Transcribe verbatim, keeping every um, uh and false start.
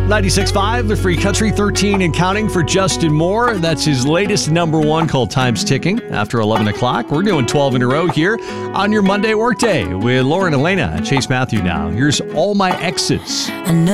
ninety-six point five, the Free Country, thirteen and counting for Justin Moore. That's his latest number one called Time's Ticking after eleven o'clock. We're doing twelve in a row here on your Monday workday with Lauren Elena and Chase Matthew now. Here's All My Exes.